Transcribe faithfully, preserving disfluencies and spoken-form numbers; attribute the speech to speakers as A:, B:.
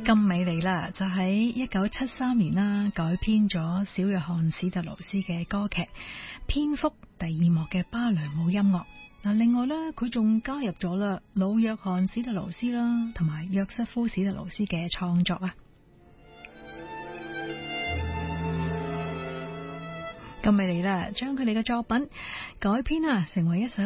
A: 金美妮啦，就喺一九七三年啦改編咗小約翰史特勞斯嘅歌劇《蝙蝠》第二幕嘅芭蕾舞音樂。嗱，另外咧，佢仲加入咗啦老約翰史特勞斯啦，同埋約瑟夫史特勞斯嘅創作啊。金美妮啦，將佢哋嘅作品改編啊，成為一首